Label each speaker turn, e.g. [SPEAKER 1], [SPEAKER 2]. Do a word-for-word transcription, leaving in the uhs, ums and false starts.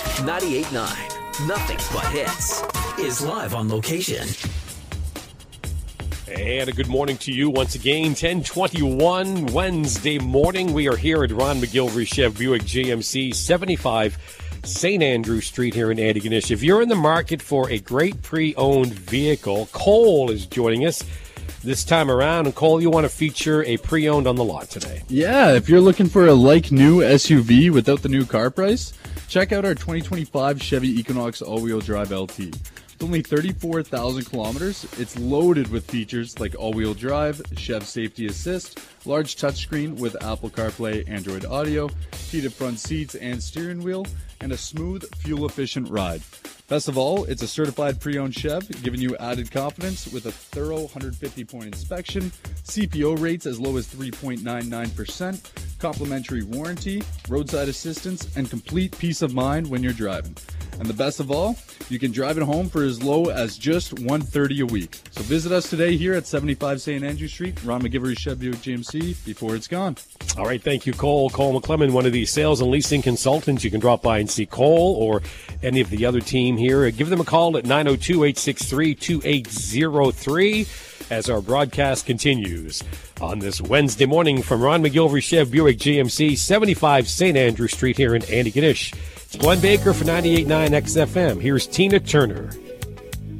[SPEAKER 1] ninety-eight point nine, Nothing But Hits, is live on location.
[SPEAKER 2] And a good morning to you once again. ten twenty-one Wednesday morning. We are here at Ron McGilvery Chev Buick G M C, seventy-five Saint Andrew Street here in Antigonish. If you're in the market for a great pre-owned vehicle, Cole is joining us this time around. And Cole, you want to feature a pre-owned on the lot today?
[SPEAKER 3] Yeah, if you're looking for a like-new S U V without the new car price, check out our twenty twenty-five Chevy Equinox all-wheel drive L T. With only thirty-four thousand kilometers, it's loaded with features like all-wheel drive, Chev Safety Assist, large touchscreen with Apple CarPlay, Android Audio, heated front seats and steering wheel, and a smooth, fuel-efficient ride. Best of all, it's a certified pre-owned Chev, giving you added confidence with a thorough one hundred fifty point inspection, C P O rates as low as three point nine nine percent, complimentary warranty, roadside assistance, and complete peace of mind when you're driving. And the best of all, you can drive it home for as low as just one hundred thirty dollars a week. So visit us today here at seventy-five Saint Andrew Street, Ron McGivery Chev Buick G M C, before it's gone.
[SPEAKER 2] All right, thank you, Cole. Cole McClellan, one of the sales and leasing consultants. You can drop by and see Cole or any of the other team here. Give them a call at nine oh two, eight six three, two eight oh three as our broadcast continues on this Wednesday morning from Ron McGilvery Chev Buick G M C, seventy-five Saint Andrew Street here in Antigonish. It's Glenn Baker for ninety-eight point nine X F M. Here's Tina Turner.